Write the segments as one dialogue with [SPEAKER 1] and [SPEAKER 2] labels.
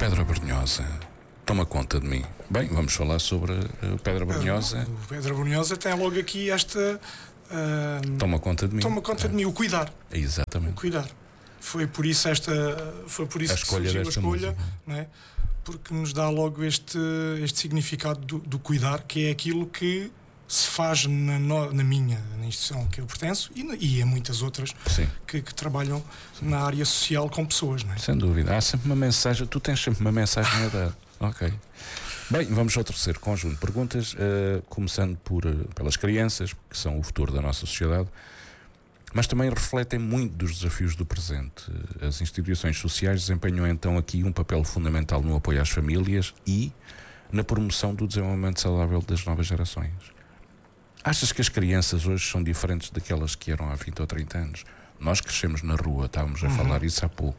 [SPEAKER 1] Pedra Brunhosa toma conta de mim. Bem, vamos falar sobre Pedra Brunhosa.
[SPEAKER 2] O Pedra Brunhosa tem logo aqui esta...
[SPEAKER 1] toma conta de mim.
[SPEAKER 2] Toma conta de mim, o cuidar.
[SPEAKER 1] Exatamente.
[SPEAKER 2] O cuidar. Foi por isso que surgiu a escolha, não é? Porque nos dá logo este significado do cuidar, que é aquilo que se faz na instituição que eu pertenço e em muitas outras que trabalham na área social com pessoas, não é?
[SPEAKER 1] Sem dúvida. Há sempre uma mensagem, tu tens sempre uma mensagem a dar. Ok. Bem, vamos ao terceiro conjunto de perguntas, começando pelas crianças, que são o futuro da nossa sociedade, mas também refletem muito dos desafios do presente. As instituições sociais desempenham então aqui um papel fundamental no apoio às famílias e na promoção do desenvolvimento saudável das novas gerações. Achas que as crianças hoje são diferentes daquelas que eram há 20 ou 30 anos? Nós crescemos na rua, estávamos a falar isso há pouco.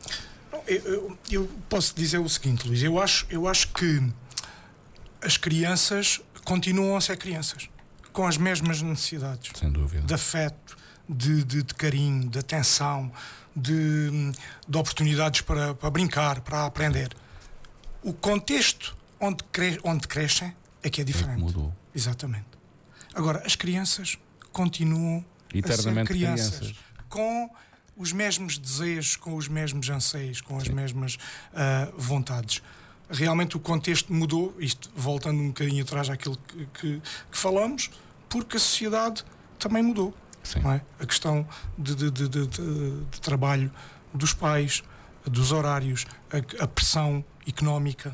[SPEAKER 2] Eu posso dizer o seguinte, Luís, eu acho que as crianças continuam a ser crianças, com as mesmas necessidades.
[SPEAKER 1] Sem dúvida.
[SPEAKER 2] De afeto, de carinho, de atenção, de oportunidades para brincar, para aprender. O contexto onde crescem é que é diferente.
[SPEAKER 1] Mudou.
[SPEAKER 2] Exatamente. Agora, as crianças continuam
[SPEAKER 1] eternamente
[SPEAKER 2] a ser crianças, com os mesmos desejos, com os mesmos anseios, com as mesmas vontades. Realmente o contexto mudou, isto voltando um bocadinho atrás àquilo que falamos, porque a sociedade também mudou. Não é? A questão de trabalho dos pais, dos horários, a pressão económica,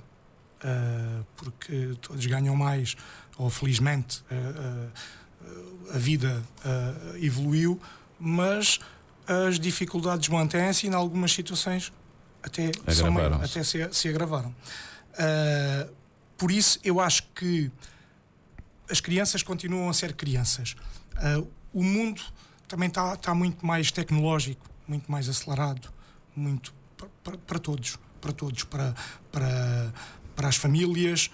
[SPEAKER 2] porque todos ganham mais, ou felizmente a vida evoluiu, mas as dificuldades mantêm-se e em algumas situações até se agravaram. Por isso eu acho que as crianças continuam a ser crianças. O mundo também está muito mais tecnológico, muito mais acelerado, muito para todos, para as famílias,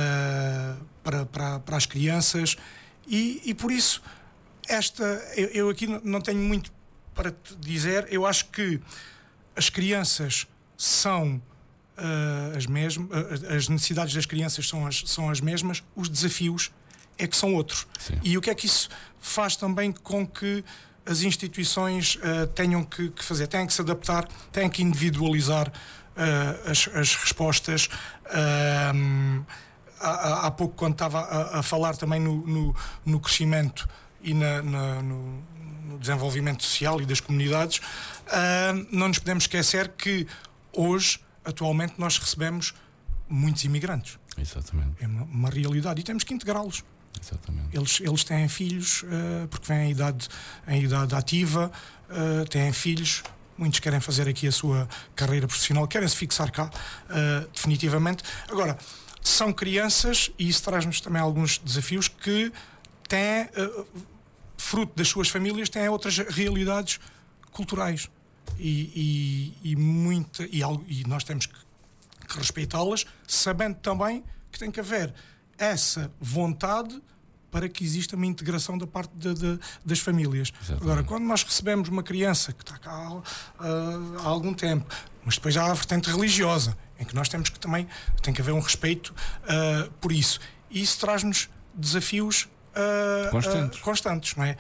[SPEAKER 2] para as crianças, e por isso eu aqui não tenho muito para te dizer. Eu acho que as crianças são as mesmas, as necessidades das crianças são as mesmas, os desafios é que são outros.
[SPEAKER 1] Sim.
[SPEAKER 2] E o que é que isso faz também com que as instituições tenham que fazer? Têm que se adaptar, têm que individualizar as respostas. Há pouco, quando estava a falar também no crescimento e no desenvolvimento social e das comunidades, não nos podemos esquecer que hoje, atualmente, nós recebemos muitos imigrantes.
[SPEAKER 1] Exatamente.
[SPEAKER 2] É uma realidade e temos que integrá-los.
[SPEAKER 1] Exatamente.
[SPEAKER 2] Eles têm filhos porque vêm em idade ativa, têm filhos, muitos querem fazer aqui a sua carreira profissional, querem se fixar cá definitivamente. Agora, são crianças e isso traz-nos também alguns desafios que têm, fruto das suas famílias, têm outras realidades culturais e nós temos que respeitá-las, sabendo também que tem que haver essa vontade para que exista uma integração da parte das famílias. Exatamente. Agora, quando nós recebemos uma criança que está cá há algum tempo, mas depois há a vertente religiosa, em que nós temos que também tem que haver um respeito por isso. E isso traz-nos desafios constantes, não é?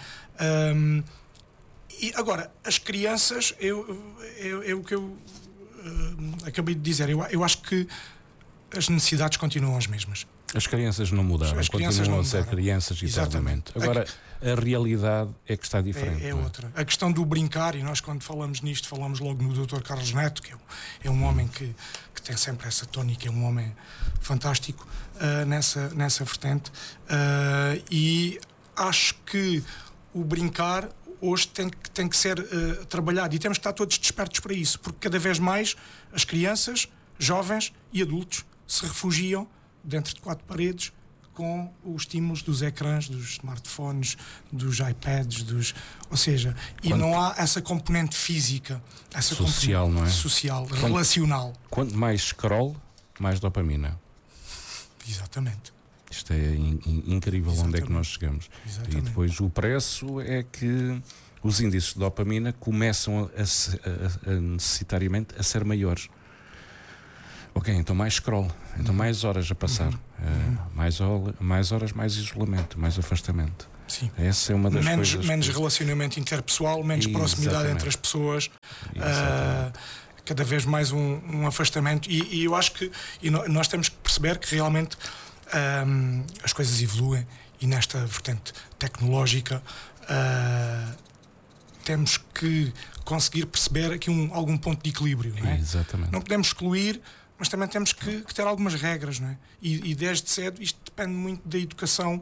[SPEAKER 2] E agora, as crianças, o que eu acabei de dizer, eu acho que as necessidades continuam as mesmas.
[SPEAKER 1] As crianças não mudaram, continuam a ser crianças eternamente. Agora, a realidade é que está diferente.
[SPEAKER 2] É outra. A questão do brincar, e nós quando falamos nisto, falamos logo no Dr. Carlos Neto, que é um homem que tem sempre essa tónica, é um homem fantástico nessa vertente. E acho que o brincar hoje tem que ser trabalhado e temos que estar todos despertos para isso, porque cada vez mais as crianças, jovens e adultos se refugiam dentro de quatro paredes com os estímulos dos ecrãs, dos smartphones, dos iPads, ou seja, e não há essa componente física, essa
[SPEAKER 1] social, não é?
[SPEAKER 2] Social, relacional.
[SPEAKER 1] Quanto mais scroll, mais dopamina.
[SPEAKER 2] Exatamente.
[SPEAKER 1] Isto é incrível. Exatamente. Onde é que nós chegamos.
[SPEAKER 2] Exatamente.
[SPEAKER 1] E depois o preço é que os índices de dopamina começam a necessariamente a ser maiores. Ok, então mais scroll, então mais horas a passar, mais horas, mais isolamento, mais afastamento.
[SPEAKER 2] Sim.
[SPEAKER 1] Essa é uma das coisas.
[SPEAKER 2] Menos relacionamento interpessoal, menos proximidade entre as pessoas, cada vez mais um afastamento. E eu acho que nós temos que perceber que realmente as coisas evoluem, e nesta vertente tecnológica temos que conseguir perceber aqui algum ponto de equilíbrio, não é?
[SPEAKER 1] Exatamente.
[SPEAKER 2] Não podemos excluir, mas também temos que ter algumas regras, não é? E desde cedo isto depende muito da educação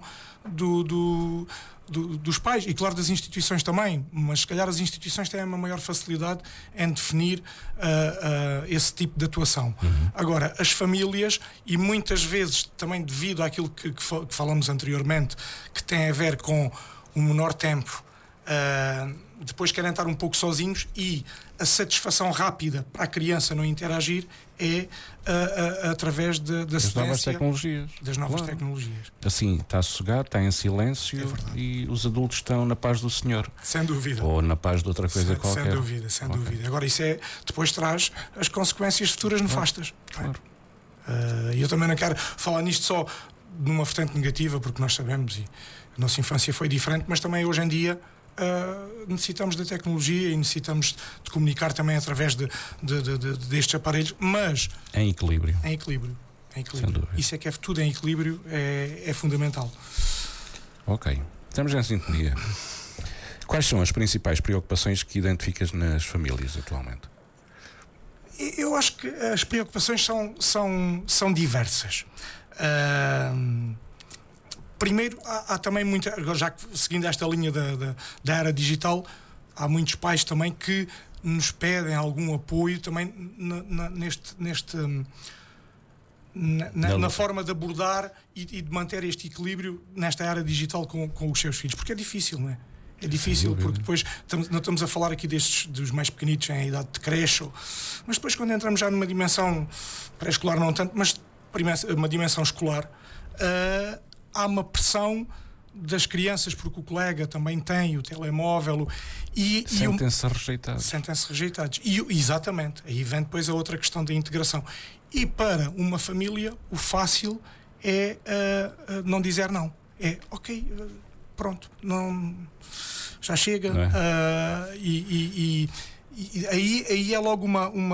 [SPEAKER 2] dos pais e, claro, das instituições também, mas se calhar as instituições têm uma maior facilidade em definir esse tipo de atuação. Agora, as famílias, e muitas vezes também devido àquilo que falamos anteriormente, que tem a ver com o menor tempo, depois querem estar um pouco sozinhos, e a satisfação rápida para a criança não interagir é através
[SPEAKER 1] das novas tecnologias.
[SPEAKER 2] Das novas tecnologias.
[SPEAKER 1] Assim, está sossegado, está em silêncio, e os adultos estão na paz do Senhor.
[SPEAKER 2] Sem dúvida.
[SPEAKER 1] Ou na paz de outra coisa qualquer.
[SPEAKER 2] Sem dúvida. Agora, isso depois traz as consequências futuras nefastas.
[SPEAKER 1] Claro.
[SPEAKER 2] E eu também não quero falar nisto só numa vertente negativa, porque nós sabemos, e a nossa infância foi diferente, mas também hoje em dia necessitamos da tecnologia e necessitamos de comunicar também através destes aparelhos, mas
[SPEAKER 1] em equilíbrio.
[SPEAKER 2] Isso é que tudo em equilíbrio é fundamental.
[SPEAKER 1] Ok, estamos em sintonia. Quais são as principais preocupações que identificas nas famílias atualmente?
[SPEAKER 2] Eu acho que as preocupações são diversas. Primeiro, há também muita, já que seguindo esta linha da era digital, há muitos pais também que nos pedem algum apoio também na forma de abordar e de manter este equilíbrio nesta era digital com os seus filhos, porque é difícil, não é? É difícil, porque depois não estamos a falar aqui dos mais pequenitos em idade de creche, mas depois quando entramos já numa dimensão pré-escolar, não tanto, mas uma dimensão escolar, há uma pressão das crianças, porque o colega também tem o telemóvel e sentem-se rejeitados. Exatamente, aí vem depois a outra questão da integração. E para uma família, o fácil é não dizer não. É ok, pronto, não, já chega.
[SPEAKER 1] Não é?
[SPEAKER 2] E aí é logo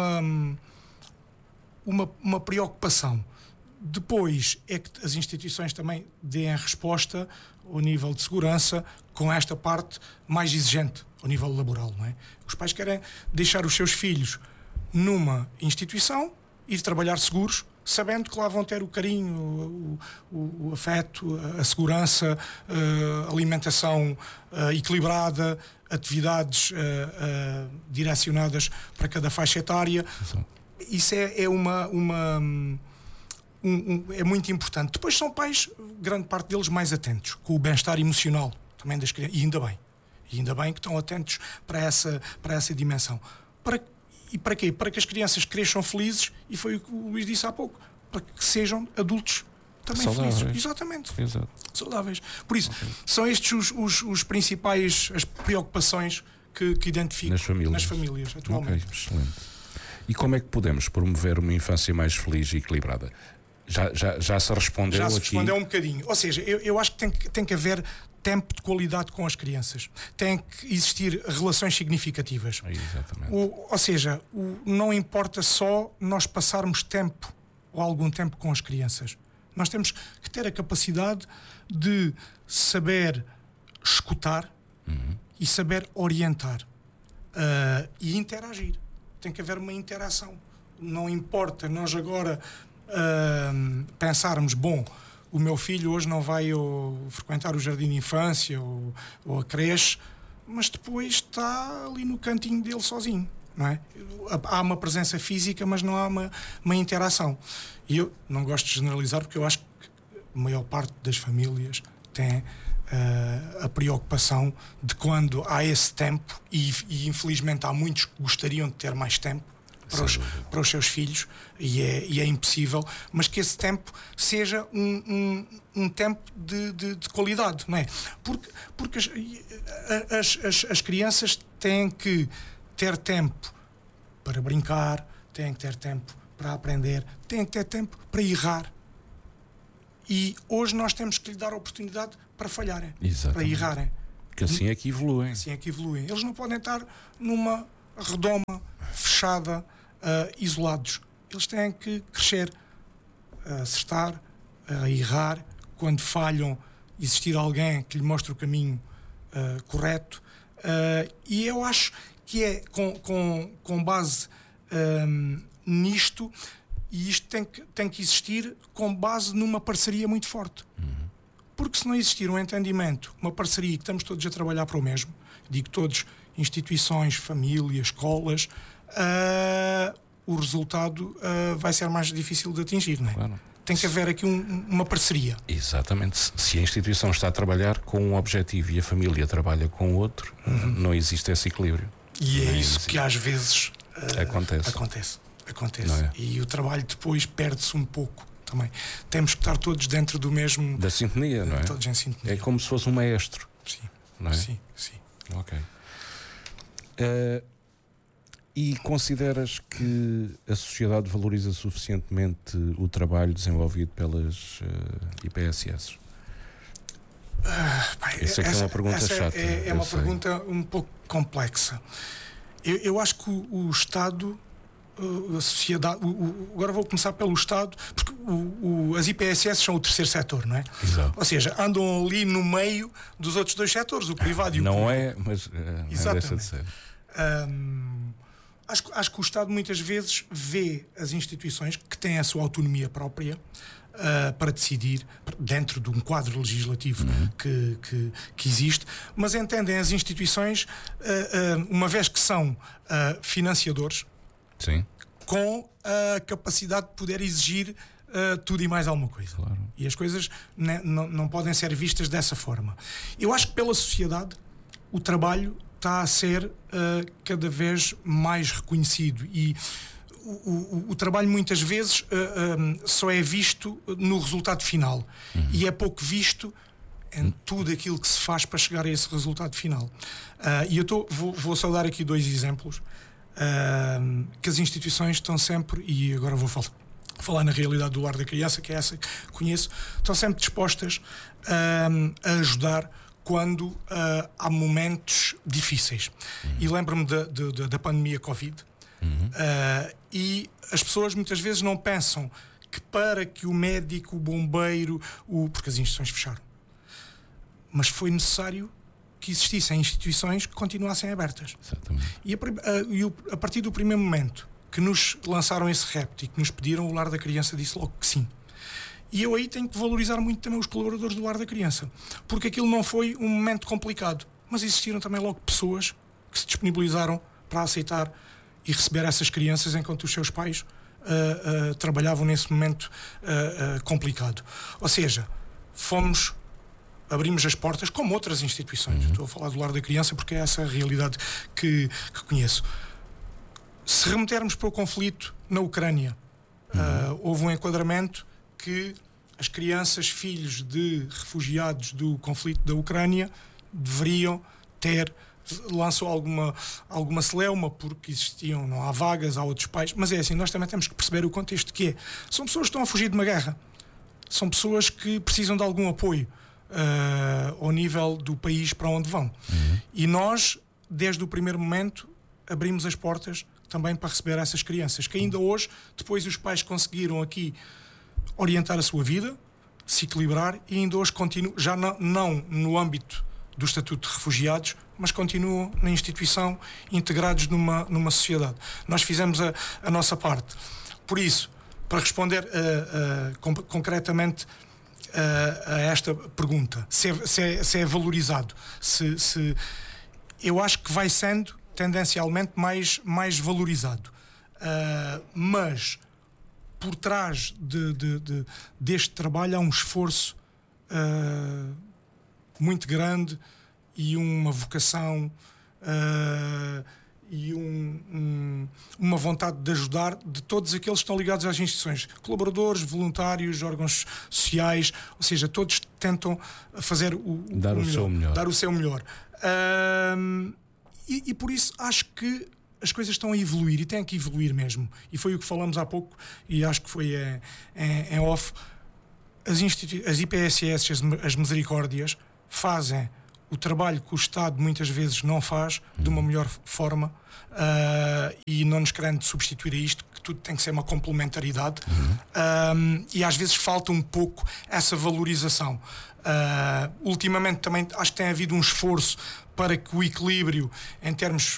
[SPEAKER 2] uma preocupação. Depois é que as instituições também deem a resposta ao nível de segurança com esta parte mais exigente, ao nível laboral, não é? Os pais querem deixar os seus filhos numa instituição e trabalhar seguros, sabendo que lá vão ter o carinho, o afeto, a segurança, a alimentação equilibrada, atividades direcionadas para cada faixa etária. Isso é é muito importante. Depois são pais, grande parte deles, mais atentos com o bem-estar emocional também das crianças, e ainda bem que estão atentos para essa dimensão. E para quê? Para que as crianças cresçam felizes, e foi o que o Luís disse há pouco, para que sejam adultos também
[SPEAKER 1] saudáveis.
[SPEAKER 2] Felizes. Exatamente.
[SPEAKER 1] Exato.
[SPEAKER 2] Saudáveis. Por isso, são estes os principais, as preocupações que identifico nas famílias atualmente.
[SPEAKER 1] Ok, excelente. E como é que podemos promover uma infância mais feliz e equilibrada? Já se respondeu aqui? Já se respondeu
[SPEAKER 2] um bocadinho. Ou seja, eu acho que tem que haver tempo de qualidade com as crianças. Tem que existir relações significativas.
[SPEAKER 1] Exatamente.
[SPEAKER 2] Ou seja, não importa só nós passarmos tempo ou algum tempo com as crianças. Nós temos que ter a capacidade de saber escutar e saber orientar e interagir. Tem que haver uma interação. Não importa nós agora pensarmos, bom, o meu filho hoje não vai frequentar o jardim de infância ou a creche, mas depois está ali no cantinho dele sozinho, não é? Há uma presença física, mas não há uma interação. E eu não gosto de generalizar, porque eu acho que a maior parte das famílias tem a preocupação de, quando há esse tempo, e infelizmente há muitos que gostariam de ter mais tempo para os seus filhos, e é impossível, mas que esse tempo seja um tempo de qualidade, não é? Porque as crianças têm que ter tempo para brincar, têm que ter tempo para aprender, têm que ter tempo para errar. E hoje nós temos que lhe dar a oportunidade para falharem, para errarem.
[SPEAKER 1] Que assim é que evoluem.
[SPEAKER 2] Assim é que evoluem. Eles não podem estar numa redoma fechada, isolados. Eles têm que crescer, acertar, errar. Quando falham, existir alguém que lhe mostre o caminho correto. E eu acho que é com base nisto, e isto tem que existir com base numa parceria muito forte. Porque se não existir um entendimento, uma parceria, que estamos todos a trabalhar para o mesmo, digo todos, instituições, famílias, escolas, o resultado vai ser mais difícil de atingir, não é?
[SPEAKER 1] Claro.
[SPEAKER 2] Tem que haver aqui uma parceria.
[SPEAKER 1] Exatamente. Se a instituição está a trabalhar com um objetivo e a família trabalha com outro, não existe esse equilíbrio.
[SPEAKER 2] E é isso que às vezes
[SPEAKER 1] acontece.
[SPEAKER 2] É? E o trabalho depois perde-se um pouco também. Temos que estar todos dentro do mesmo...
[SPEAKER 1] Da sintonia, não é?
[SPEAKER 2] Todos em sintonia.
[SPEAKER 1] É como se fosse um maestro.
[SPEAKER 2] Sim,
[SPEAKER 1] não é?
[SPEAKER 2] Sim.
[SPEAKER 1] Ok. E consideras que a sociedade valoriza suficientemente o trabalho desenvolvido pelas IPSS? Essa é uma pergunta chata.
[SPEAKER 2] É uma pergunta um pouco complexa. Eu acho que o Estado, a sociedade... agora vou começar pelo Estado, porque as IPSS são o terceiro setor, não é?
[SPEAKER 1] Exato.
[SPEAKER 2] Ou seja, andam ali no meio dos outros dois setores, o privado e o público.
[SPEAKER 1] Não é, mas não deixa de ser.
[SPEAKER 2] Acho que o Estado muitas vezes vê as instituições que têm a sua autonomia própria para decidir dentro de um quadro legislativo que existe, mas entendem as instituições, uma vez que são financiadores,
[SPEAKER 1] sim,
[SPEAKER 2] com a capacidade de poder exigir tudo e mais alguma coisa.
[SPEAKER 1] Claro.
[SPEAKER 2] E as coisas não podem ser vistas dessa forma. Eu acho que pela sociedade o trabalho está a ser cada vez mais reconhecido, e o trabalho muitas vezes só é visto no resultado final e é pouco visto em tudo aquilo que se faz para chegar a esse resultado final. E eu vou só dar aqui dois exemplos que as instituições estão sempre, e agora vou falar na realidade do Lar da Criança, que é essa que conheço, estão sempre dispostas a ajudar quando há momentos difíceis. E lembro-me da pandemia Covid, e as pessoas muitas vezes não pensam que para que o médico, o bombeiro, porque as instituições fecharam, mas foi necessário que existissem instituições que continuassem abertas.
[SPEAKER 1] Exatamente.
[SPEAKER 2] E a partir do primeiro momento que nos lançaram esse repto e que nos pediram, o Lar da Criança disse logo que sim. E eu aí tenho que valorizar muito também os colaboradores do Lar da Criança, porque aquilo não foi um momento complicado, mas existiram também logo pessoas que se disponibilizaram para aceitar e receber essas crianças enquanto os seus pais trabalhavam nesse momento complicado. Ou seja, abrimos as portas, como outras instituições. Estou a falar do Lar da Criança porque é essa a realidade que conheço. Se remetermos para o conflito na Ucrânia, houve um enquadramento que as crianças, filhos de refugiados do conflito da Ucrânia, deveriam ter, lançou alguma celeuma porque existiam, não há vagas, há outros pais, mas é assim, nós também temos que perceber o contexto que é. São pessoas que estão a fugir de uma guerra, são pessoas que precisam de algum apoio ao nível do país para onde vão. E nós, desde o primeiro momento, abrimos as portas também para receber essas crianças, que ainda hoje, depois os pais conseguiram aqui orientar a sua vida, se equilibrar, e ainda hoje continuam, já não no âmbito do Estatuto de Refugiados, mas continuam na instituição, integrados numa sociedade. Nós fizemos a nossa parte. Por isso, para responder concretamente a esta pergunta, se é valorizado, se eu acho que vai sendo tendencialmente mais valorizado, mas por trás deste trabalho há um esforço muito grande e uma vocação e uma vontade de ajudar de todos aqueles que estão ligados às instituições, colaboradores, voluntários, órgãos sociais, ou seja, todos tentam fazer
[SPEAKER 1] dar o seu melhor.
[SPEAKER 2] Dar o seu melhor. E por isso acho que as coisas estão a evoluir e têm que evoluir mesmo. E foi o que falamos há pouco, e acho que foi em off. As IPSS, as misericórdias, fazem o trabalho que o Estado muitas vezes não faz de uma melhor forma, e não nos querendo substituir a isto, que tudo tem que ser uma complementaridade, e às vezes falta um pouco essa valorização. Ultimamente também acho que tem havido um esforço para que o equilíbrio em termos